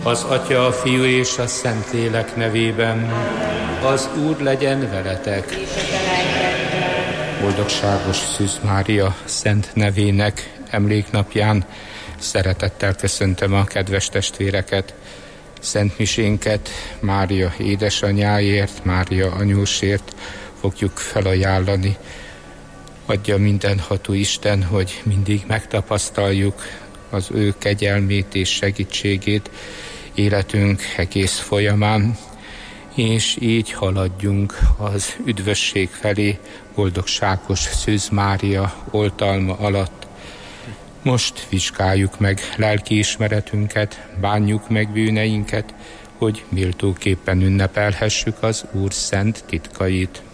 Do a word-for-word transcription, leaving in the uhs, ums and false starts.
Az Atya, a Fiú és a Szentlélek nevében. Az Úr legyen veletek. Boldogságos Szűz Mária szent nevének emléknapján szeretettel köszöntöm a kedves testvéreket. Szent misénket Mária édesanyjáért, Mária anyósért fogjuk felajánlani. Adja mindenható Isten, hogy mindig megtapasztaljuk az ő kegyelmét és segítségét életünk egész folyamán, és így haladjunk az üdvösség felé boldogságos Szűz Mária oltalma alatt. Most vizsgáljuk meg lelkiismeretünket, bánjuk meg bűneinket, hogy méltóképpen ünnepelhessük az Úr szent titkait.